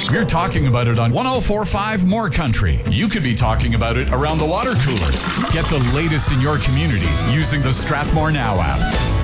We're talking about it on 104.5 More Country. You could be talking about it around the water cooler. Get the latest in your community using the Strathmore Now app.